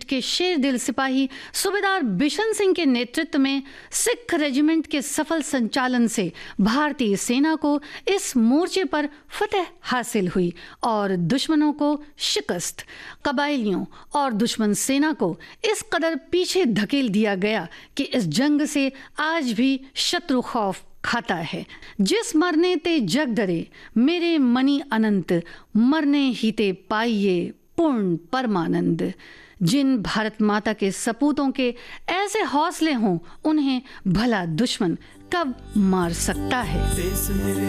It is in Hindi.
के शेर दिल सिपाही सूबेदार बिशन सिंह के नेतृत्व में सिख रेजिमेंट के सफल संचालन से भारतीय सेना को इस मोर्चे पर फतह हासिल हुई और दुश्मनों को शिकस्त। कबायलियों और दुश्मन सेना को इस कदर पीछे धकेल दिया गया कि इस जंग से आज भी शत्रु खौफ खाता है। जिस मरने ते जग डरे मेरे मणि अनंत, मरने ही ते पाइये पूर्ण परमानंद। जिन भारत माता के सपूतों के ऐसे हौसले हों, उन्हें भला दुश्मन कब मार सकता है।